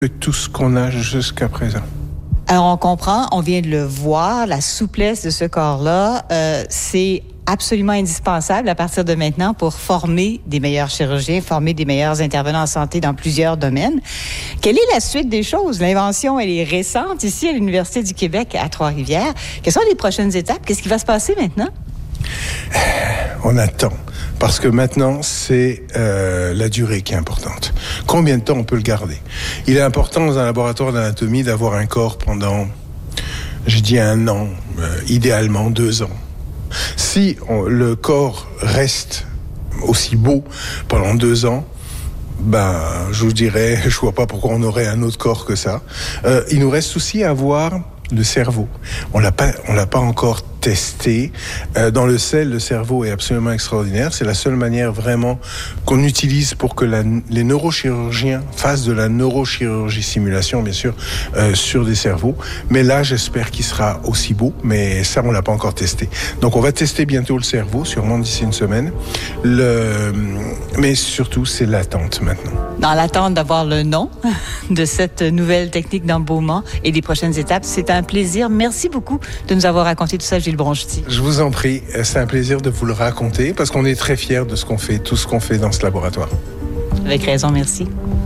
que tout ce qu'on a jusqu'à présent. Alors, on comprend, on vient de le voir, la souplesse de ce corps-là, c'est absolument indispensable à partir de maintenant pour former des meilleurs chirurgiens, former des meilleurs intervenants en santé dans plusieurs domaines. Quelle est la suite des choses? L'invention, elle est récente ici à l'Université du Québec à Trois-Rivières. Quelles sont les prochaines étapes? Qu'est-ce qui va se passer maintenant? On attend. Parce que maintenant, c'est la durée qui est importante. Combien de temps on peut le garder? Il est important dans un laboratoire d'anatomie d'avoir un corps pendant, je dis 1 an, idéalement 2 ans. Si le corps reste aussi beau pendant 2 ans, je vous dirais, je vois pas pourquoi on aurait un autre corps que ça. Il nous reste aussi à voir le cerveau. On l'a pas encore testé. Dans le cerveau est absolument extraordinaire. C'est la seule manière vraiment qu'on utilise pour que les neurochirurgiens fassent de la neurochirurgie simulation, bien sûr, sur des cerveaux. Mais là, j'espère qu'il sera aussi beau, mais ça, on l'a pas encore testé. Donc, on va tester bientôt le cerveau, sûrement d'ici 1 semaine. Mais surtout, c'est l'attente maintenant. Dans l'attente d'avoir le nom de cette nouvelle technique d'embaumement et des prochaines étapes, c'est un plaisir. Merci beaucoup de nous avoir raconté tout ça, Gilles Bronchetti. Je vous en prie, c'est un plaisir de vous le raconter parce qu'on est très fiers de ce qu'on fait, tout ce qu'on fait dans ce laboratoire. Avec raison, merci.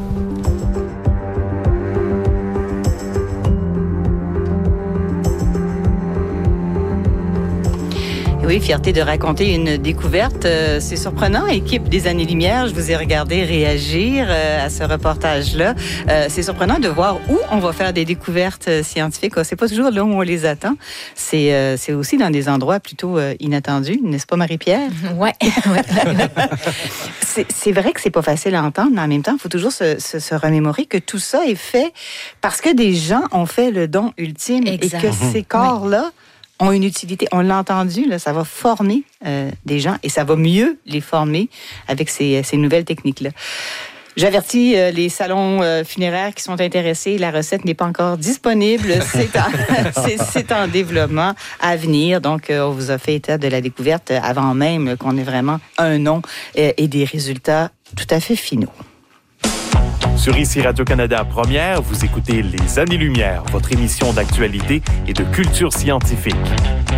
Oui, fierté de raconter une découverte. C'est surprenant, équipe des Années-Lumière. Je vous ai regardé réagir à ce reportage-là. C'est surprenant de voir où on va faire des découvertes scientifiques. C'est pas toujours là où on les attend. C'est aussi dans des endroits plutôt inattendus, n'est-ce pas, Marie-Pierre? Oui. C'est vrai que c'est pas facile à entendre, mais en même temps, il faut toujours se remémorer que tout ça est fait parce que des gens ont fait le don ultime. Exact. Et que ces corps-là ont une utilité. On l'a entendu, là, ça va former des gens et ça va mieux les former avec ces nouvelles techniques-là. J'avertis les salons funéraires qui sont intéressés, la recette n'est pas encore disponible, c'est en développement à venir. Donc, on vous a fait état de la découverte avant même qu'on ait vraiment un nom et des résultats tout à fait finaux. Sur ICI Radio-Canada Première, vous écoutez Les Années-Lumière, votre émission d'actualité et de culture scientifique.